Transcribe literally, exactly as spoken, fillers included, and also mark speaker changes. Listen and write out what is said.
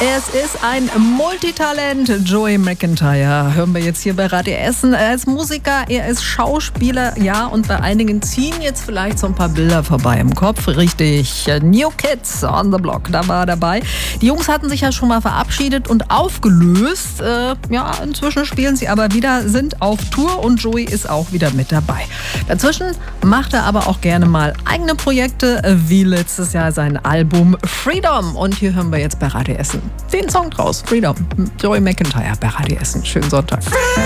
Speaker 1: Es ist ein Multitalent, Joey McIntyre. Hören wir jetzt hier bei Radio Essen. Er ist Musiker, er ist Schauspieler, ja, und bei einigen ziehen jetzt vielleicht so ein paar Bilder vorbei im Kopf. Richtig, New Kids on the Block, da war er dabei. Die Jungs hatten sich ja schon mal verabschiedet und aufgelöst. Äh, ja, inzwischen spielen sie aber wieder, sind auf Tour und Joey ist auch wieder mit dabei. Dazwischen macht er aber auch gerne mal eigene Projekte, wie letztes Jahr sein Album Freedom. Und hier hören wir jetzt bei Radio Essen den Song draus, Freedom. Joey McIntyre bei Radio Essen. Schönen Sonntag.